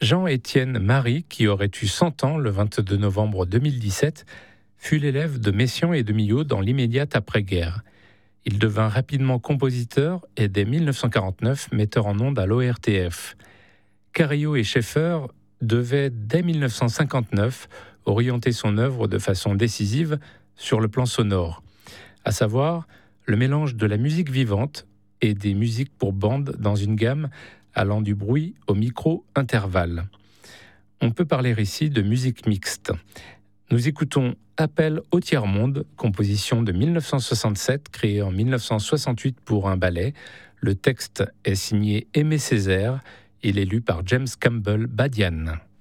Jean-Étienne Marie, qui aurait eu 100 ans le 22 novembre 2017, fut l'élève de Messiaen et de Milhaud dans l'immédiate après-guerre. Il devint rapidement compositeur et dès 1949 metteur en ondes à l'ORTF. Carillo et Schaeffer devaient dès 1959 orienter son œuvre de façon décisive sur le plan sonore, à savoir le mélange de la musique vivante et des musiques pour bande dans une gamme allant du bruit au micro-intervalle. On peut parler ici de musique mixte. Nous écoutons Appel au tiers-monde, composition de 1967, créée en 1968 pour un ballet. Le texte est signé Aimé Césaire. Il est lu par James Campbell Badiane.